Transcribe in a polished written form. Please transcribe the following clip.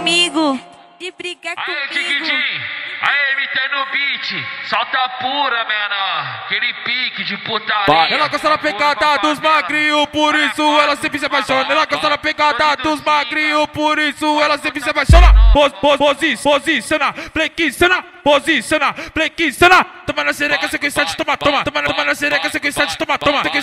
comigo, de brigar Aê, comigo. Kikidinho, aê, MT no beat, solta pura, menor, aquele pique de putaria. Ela gosta da pegada dos magrinhos, por isso ela sempre se apaixona. Ela gosta da pegada dos magrinhos, por isso ela sempre se apaixona. Posiciona, posiciona, toma na sereca, sequência de toma. Toma na sereca, sequência de toma.